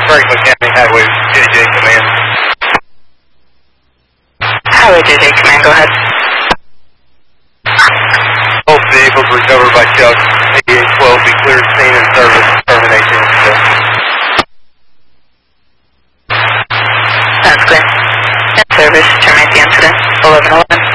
Franklin County Highway JJ Command. Highway JJ Command, go ahead. Both vehicles recovered by Chuck. 8812 be cleared, scene and service. Termination. That's clear. In service, terminate the incident. 1111.